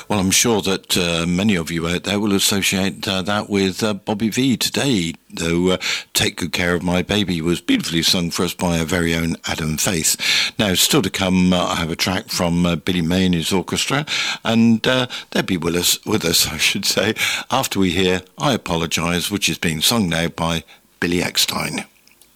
Well, I'm sure that many of you out there will associate that with Bobby V today, though Take Good Care of My Baby was beautifully sung for us by our very own Adam Faith. Now, still to come, I have a track from Billy May and his orchestra, and they'll be with us, I should say, after we hear I Apologise, which is being sung now by Billy Eckstein.